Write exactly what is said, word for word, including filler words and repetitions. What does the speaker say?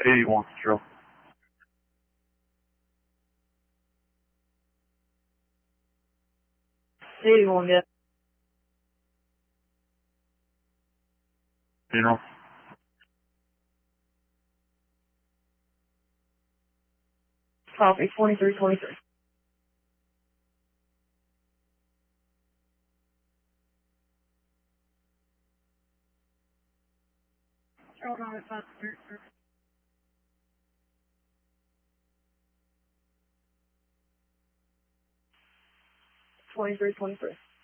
eighty-one Control. eighty-one, yeah. Funeral. Copy, twenty-three twenty-three. Hold on, it's not twenty-three twenty-three.